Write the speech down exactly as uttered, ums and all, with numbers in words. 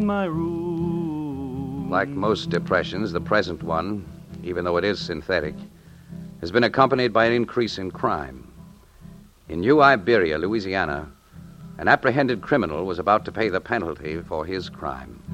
my room. Like most depressions, the present one, even though it is synthetic, has been accompanied by an increase in crime. In New Iberia, Louisiana, an apprehended criminal was about to pay the penalty for his crime.